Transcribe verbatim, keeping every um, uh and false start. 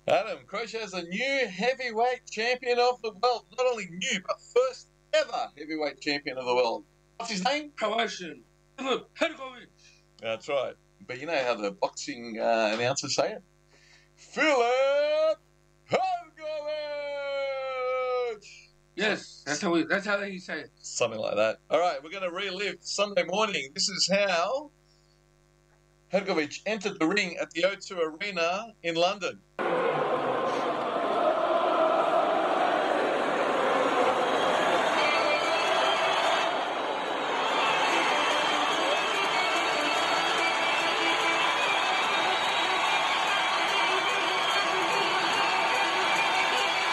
Adam, Croatia has a new heavyweight champion of the world. Not only new, but first ever heavyweight champion of the world. What's his name? Croatian Filip Hrgović. That's right. But you know how the boxing uh, announcers say it? Filip Hrgović! Yes, that's how we, that's how they say it. Something like that. All right, we're going to relive Sunday morning. This is how Hrgović entered the ring at the O two Arena in London.